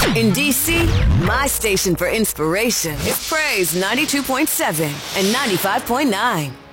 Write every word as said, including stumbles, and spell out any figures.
In D C, my station for inspiration is Praise ninety-two point seven and ninety-five point nine.